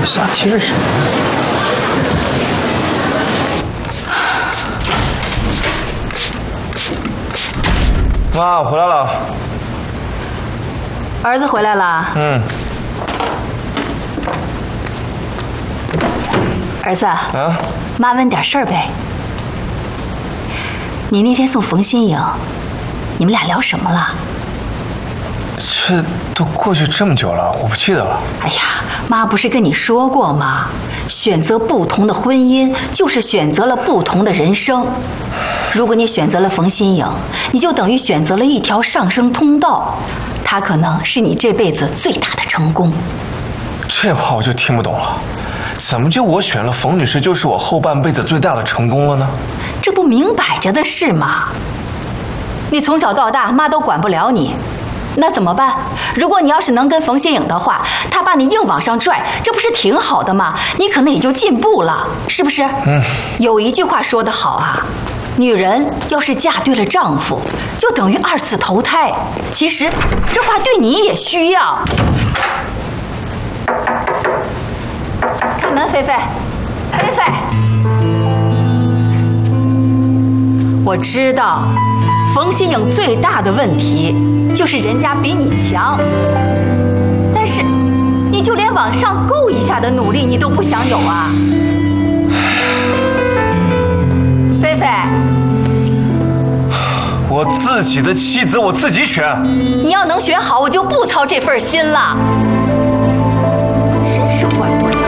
傻提是什么？妈，我回来了。 儿子回来了。 嗯。 儿子， 啊， 妈问点事儿呗。你那天送冯新颖，你们俩聊什么了？ 这都过去这么久了，我不记得了。 哎呀，妈不是跟你说过吗？选择不同的婚姻，就是选择了不同的人生。如果你选择了冯新颖，你就等于选择了一条上升通道，它可能是你这辈子最大的成功。 这话我就听不懂了，怎么就我选了冯女士就是我后半辈子最大的成功了呢？ 这不明摆着的事吗？你从小到大，妈都管不了你。那怎么办？如果你要是能跟冯新颖的话，他把你硬往上拽，这不是挺好的吗？你可能也就进步了，是不是？嗯。有一句话说得好啊，女人要是嫁对了丈夫，就等于2次投胎。其实这话对你也需要。开门，菲菲，菲菲。我知道。冯新颖最大的问题就是人家比你强，但是你就连往上够一下的努力你都不想有啊！菲菲， 我自己的妻子我自己选。 你要能选好，我就不操这份心了。